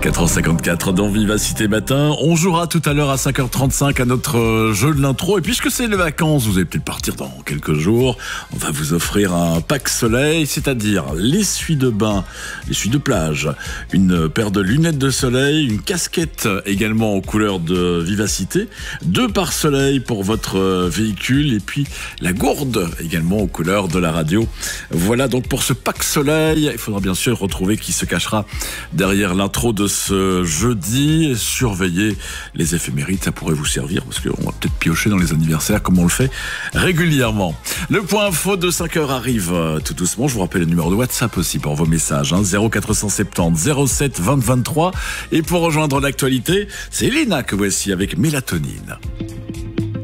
4h54 dans Vivacité Matin. On jouera tout à l'heure à 5h35 à notre jeu de l'intro. Et puisque c'est les vacances, vous allez peut-être partir dans quelques jours. On va vous offrir un pack soleil, c'est-à-dire l'essuie de bain, l'essuie de plage, une paire de lunettes de soleil, une casquette également aux couleurs de Vivacité, 2 pare-soleil pour votre véhicule et puis la gourde également aux couleurs de la radio. Voilà donc pour ce pack soleil. Il faudra bien sûr retrouver qui se cachera derrière l'intro de ce jeudi. Surveillez les éphémérides, ça pourrait vous servir parce qu'on va peut-être piocher dans les anniversaires comme on le fait régulièrement. Le point info de 5h arrive tout doucement. Je vous rappelle le numéro de WhatsApp aussi pour vos messages, 0470 07 20 23. Et pour rejoindre l'actualité, c'est Léna que voici avec Mélatonine.